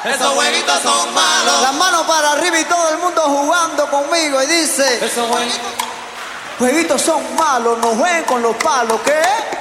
Esos jueguitos son malos. Las manos para arriba y todo el mundo jugando conmigo y dice: Esos jueguitos son malos, no jueguen con los palos, ¿qué?